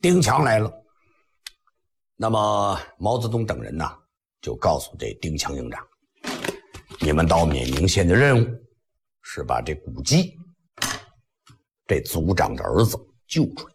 丁强来了。那么毛泽东等人呢，就告诉这丁强营长，你们到冕宁县的任务是把这古鸡这族长的儿子救出来。